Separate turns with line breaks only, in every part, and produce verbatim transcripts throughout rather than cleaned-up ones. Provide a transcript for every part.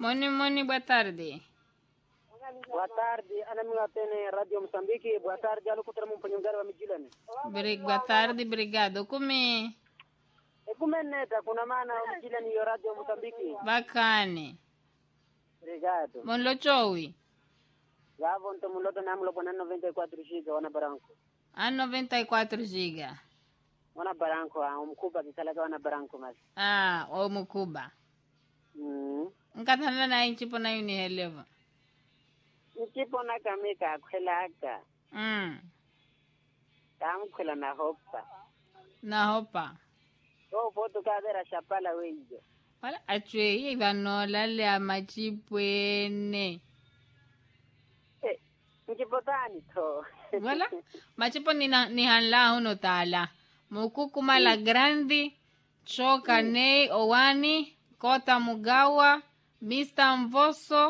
Moni moni, boa tarde.
Boa tarde, ana minha tene Radio Moçambique. Boa tarde, alo kutra mo panyongara wa mijilani.
Bri- Boa tarde, obrigado. Kumi
E kumeneta kuna maana wa mijilani yo Radio Moçambique.
bacane.
Obrigado.
Monlo chowi.
Gavo nto muloto na mlopo na noventa e quatro giga wana baranco.
A noventa e quatro giga.
Wana baranco, ah, umkuba kisalaga wana baranco mas.
Ah, o mukuba.
Mm.
Nkathala na inchipo na yuni heleva.
Nkipo na kamika kwelaka.
Mm.
Tamkwela na hopa.
Na hopa.
O foto kadera shapala wejo.
Wala achwe ye vanola le amachipwene.
Eh, nkipo tani to.
Wala machipo ni na- ni hanla huno tala. Mukukuma la grandi, choka nei owani, kota mugawa, Mister Mvoso,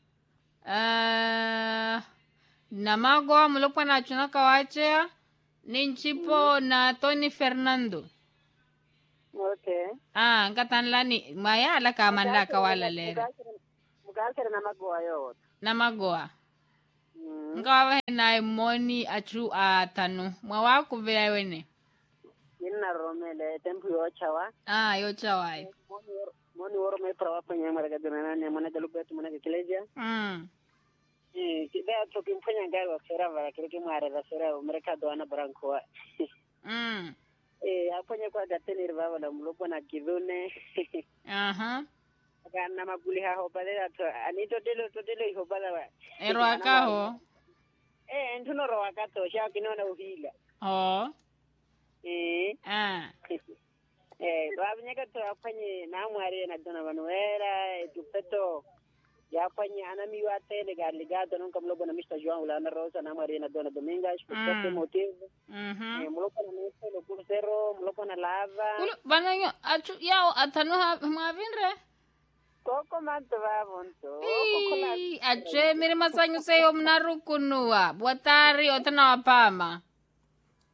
uh, Namagwa mulopwa na chunaka wachea, ninchipo na Tony Fernando.
Okay.
Ah, ngatanla ni maya la kamanla kawala lere.
Mukasere na magoa yote.
Namagwa.
Mm.
Ngawa na moni achu atanu. Mwa kuvea wene.
Inna romele tempu yochawa.
Ah, yocha wai.
Moni woro me prawa penye mara dona ne mona galubetu mona keleja.
Mm.
Eh, kida to kimfanya ngari wa sera va kiriki mara da sera mereka ana branco.
Mm.
Eh, afanya kwa gateni rivava la mlopo na kidune.
Aha.
Kana maguli ha hopala to anito delo to delo hopala wa.
Ero akaho.
Eh, ntuno ro akato sha kinona uhila.
Oh.
Eh.
Ah.
Eh, babanyaka to afanye na mwari na dona manuela etupeto ya afanye anamiwa tele galigado non kamlobo na mister João la na Rosa na mwari na dona Domingas por motivo.
Mhm.
Eh, mlopo na mister lo cursero, mlopo na lava.
Kulo bananyo achu yao atanu ha mavinre.
Koko manto va bonto.
Ii, ache mire masanyo seyo mnarukunua. Buatari otana wapama.